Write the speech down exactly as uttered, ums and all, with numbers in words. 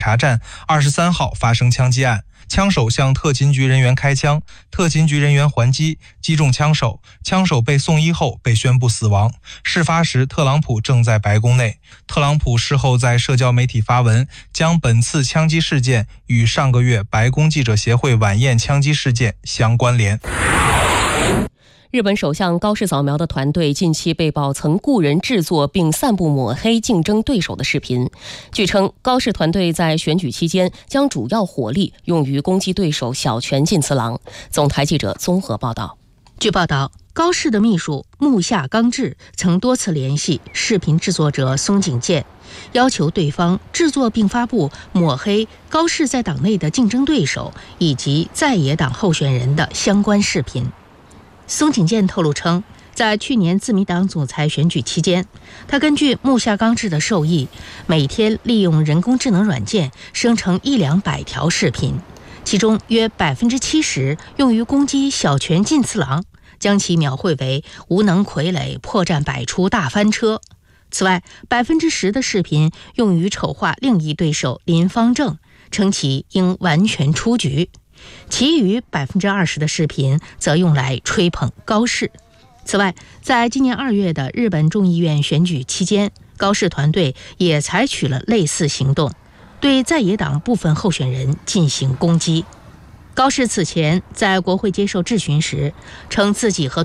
查站二十三号发生枪击案，枪手向特勤局人员开枪，特勤局人员还击，击中枪手，枪手被送医后被宣布死亡。事发时，特朗普正在白宫内。特朗普事后在社交媒体发文，将本次枪击事件与上个月白宫记者协会晚宴枪击事件相关联。 日本首相高市早苗的团队近期被曝曾雇人制作并散布抹黑竞争对手的视频。据称，高市团队在选举期间将主要火力用于攻击对手小泉进次郎。总台记者综合报道。 据报道，高市的秘书木下刚志曾多次联系视频制作者松井健，要求对方制作并发布抹黑高市在党内的竞争对手以及在野党候选人的相关视频。松井健透露称，在去年自民党总裁选举期间，他根据木下刚志的授意，每天利用人工智能软件生成一两百条视频，其中约百分之七十用于攻击小泉进次郎，将其描绘为无能傀儡破绽百出大翻车。此外，百分之十的视频用于丑化另一对手林方正，称其应完全出局。其余百分之二十的视频则用来吹捧高市。此外，在今年二月的日本众议院选举期间，高市团队也采取了类似行动，对在野党部分候选人进行攻击。高市此前在国会接受质询时称，自己和